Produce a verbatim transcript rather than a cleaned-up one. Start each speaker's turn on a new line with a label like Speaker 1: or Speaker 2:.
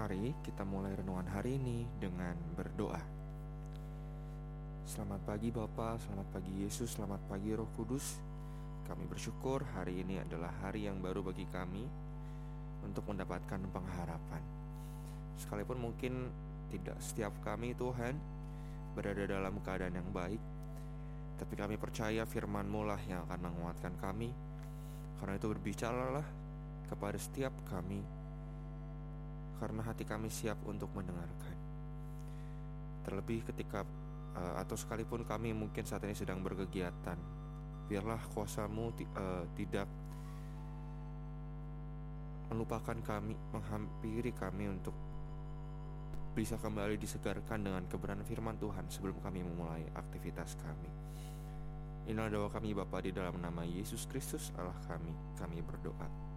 Speaker 1: Mari kita mulai renungan hari ini dengan berdoa. Selamat pagi Bapa, selamat pagi Yesus, selamat pagi Roh Kudus. Kami bersyukur hari ini adalah hari yang baru bagi kami untuk mendapatkan pengharapan. Sekalipun mungkin tidak setiap kami Tuhan berada dalam keadaan yang baik, tapi kami percaya firman-Mu lah yang akan menguatkan kami. Karena itu berbicaralah kepada setiap kami, karena hati kami siap untuk mendengarkan. Terlebih ketika uh, atau sekalipun kami mungkin saat ini sedang berkegiatan, biarlah kuasa-Mu t- uh, tidak melupakan kami, menghampiri kami untuk bisa kembali disegarkan dengan kebenaran firman Tuhan sebelum kami memulai aktivitas kami. Inilah doa kami Bapa, di dalam nama Yesus Kristus Allah kami, kami berdoa.